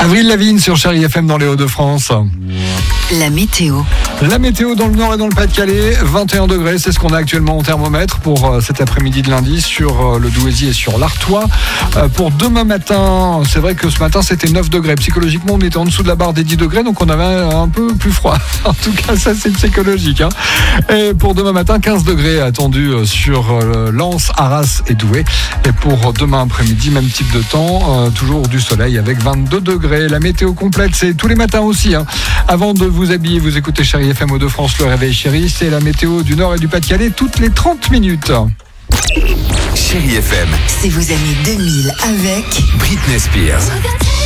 Avril Lavigne sur Chérie FM dans les Hauts-de-France. La météo. La météo dans le Nord et dans le Pas-de-Calais, 21 degrés, c'est ce qu'on a actuellement au thermomètre pour cet après-midi de lundi sur le Douaisis et sur l'Artois. Pour demain matin, c'est vrai que ce matin c'était 9 degrés. Psychologiquement, on était en dessous de la barre des 10 degrés, donc on avait un peu plus froid. En tout cas, ça c'est psychologique. Et pour demain matin, 15 degrés attendus sur Lens, Arras et Douai. Et pour demain après-midi, même type de temps, toujours du soleil avec 22 degrés. La météo complète, c'est tous les matins aussi. Avant de vous habiller, vous écoutez Chérie FM Hauts-de-France, le réveil chéri. C'est la météo du Nord et du Pas-de-Calais toutes les 30 minutes. Chérie FM, C'est vos années 2000 avec Britney Spears.